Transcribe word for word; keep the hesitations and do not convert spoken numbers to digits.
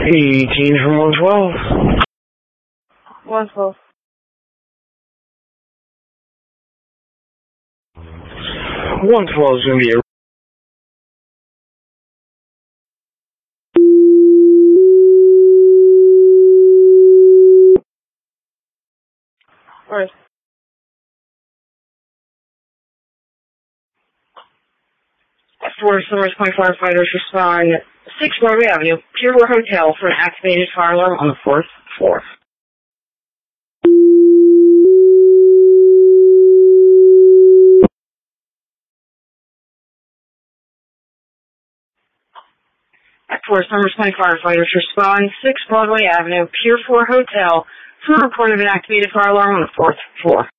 eighteen from one twelve. one twelve. one twelve is going to be a Where? Four Summers Point firefighters respond six Broadway Avenue, Pier four Hotel for an activated fire alarm on the fourth floor. At Four Summers Point firefighters respond six Broadway Avenue, Pier four Hotel for a report of an activated fire alarm on the fourth floor.